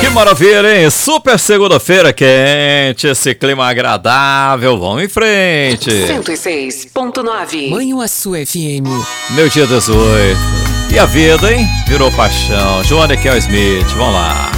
Que maravilha, hein? Super segunda-feira quente, esse clima agradável. Vamos em frente. 106.9 Manhuaçu FM. Meu dia 18. E a vida, hein? Virou paixão. Joana Kel Smith, vamos lá.